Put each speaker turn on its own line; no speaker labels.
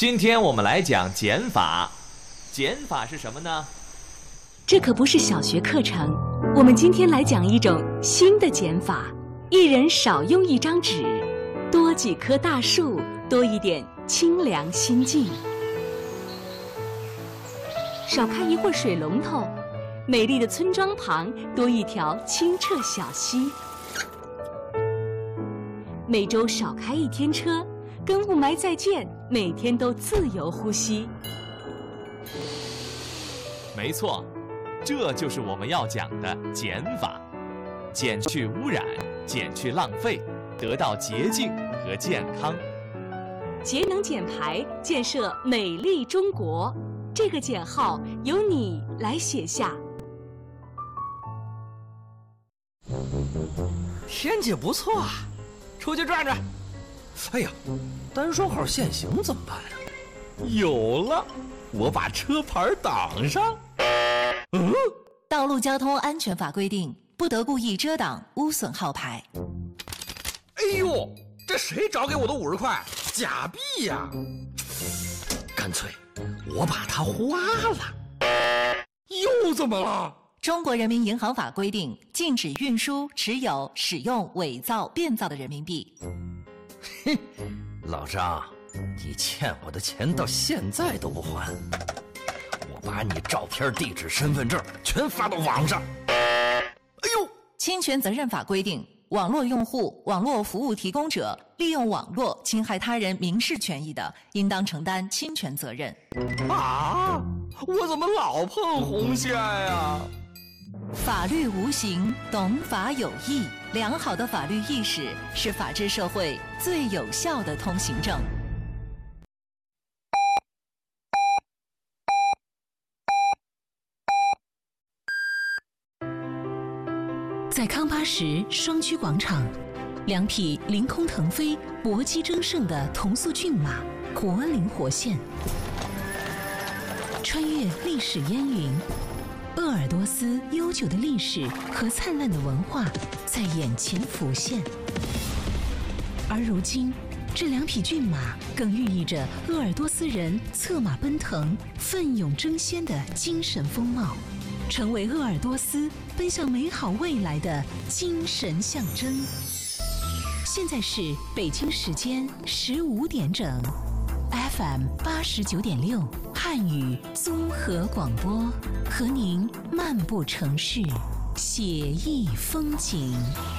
今天我们来讲减法。减法是什么呢？
这可不是小学课程，我们今天来讲一种新的减法：一人少用一张纸，多几棵大树，多一点清凉心境。少开一会儿水龙头，美丽的村庄旁多一条清澈小溪。每周少开一天车，跟雾霾再见，每天都自由呼吸。
没错，这就是我们要讲的减法，减去污染，减去浪费，得到洁净和健康。
节能减排，建设美丽中国。这个减号由你来写下。
天气不错啊，出去转转。哎呀，单双号限行怎么办啊？有了，我把车牌挡上。
道路交通安全法规定，不得故意遮挡、污损号牌。
哎呦，这谁找给我的50块？假币呀！干脆我把它花了。又怎么了？
中国人民银行法规定，禁止运输、持有、使用伪造、变造的人民币。
哼，老张，你欠我的钱到现在都不还，我把你照片、地址、身份证全发到网上。哎呦！
侵权责任法规定，网络用户、网络服务提供者利用网络侵害他人民事权益的，应当承担侵权责任。
啊！我怎么老碰红线呀？
法律无形，懂法有义。良好的法律意识是法治社会最有效的通行证。
在康巴什双曲广场，2匹凌空腾飞、搏击争胜的同速骏马活灵活现，穿越历史烟云，鄂尔多斯悠久的历史和灿烂的文化在眼前浮现。而如今，这2匹骏马更寓意着鄂尔多斯人策马奔腾、奋勇争先的精神风貌，成为鄂尔多斯奔向美好未来的精神象征。现在是北京时间15点整 ，FM 89.6汉语综合广播，和您漫步城市，写意风景。